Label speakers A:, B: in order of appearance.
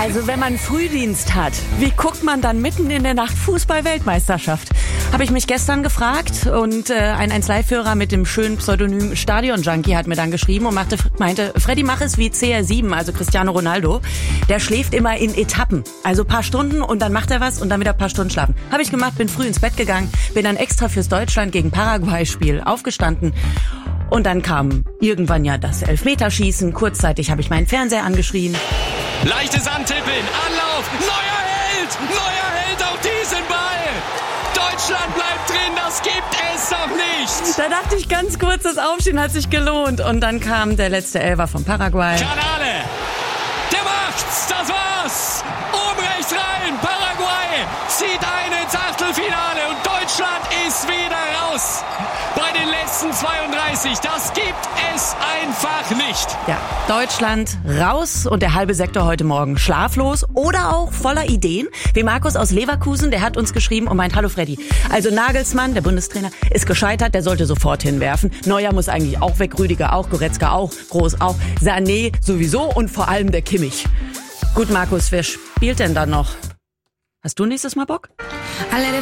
A: Also wenn man Frühdienst hat, wie guckt man dann mitten in der Nacht Fußball-Weltmeisterschaft? Habe ich mich gestern gefragt und ein 1Live-Hörer mit dem schönen Pseudonym Stadion-Junkie hat mir dann geschrieben und meinte, Freddy, mach es wie CR7, also Cristiano Ronaldo. Der schläft immer in Etappen, also paar Stunden und dann macht er was und dann wieder ein paar Stunden schlafen. Habe ich gemacht, bin früh ins Bett gegangen, bin dann extra fürs Deutschland gegen Paraguay-Spiel aufgestanden. Und dann kam irgendwann ja das Elfmeterschießen. Kurzzeitig habe ich meinen Fernseher angeschrien.
B: Leichtes Antippeln, Anlauf, neuer Held auf diesen Ball. Deutschland bleibt drin, das gibt es doch nicht.
A: Da dachte ich ganz kurz, das Aufstehen hat sich gelohnt. Und dann kam der letzte Elfer von Paraguay.
B: Canale, der macht's, das war's. Oben rechts rein, Paraguay zieht ein ins Achtelfinale und Deutschland ist wieder raus. Bei den letzten 32, das gibt es einfach nicht.
A: Ja, Deutschland raus und der halbe Sektor heute Morgen schlaflos oder auch voller Ideen. Wie Markus aus Leverkusen, der hat uns geschrieben und meint, hallo Freddy, also Nagelsmann, der Bundestrainer, ist gescheitert, der sollte sofort hinwerfen. Neuer muss eigentlich auch weg, Rüdiger auch, Goretzka auch, Groß auch, Sané sowieso und vor allem der Kimmich. Gut, Markus, wer spielt denn dann noch? Hast du nächstes Mal Bock?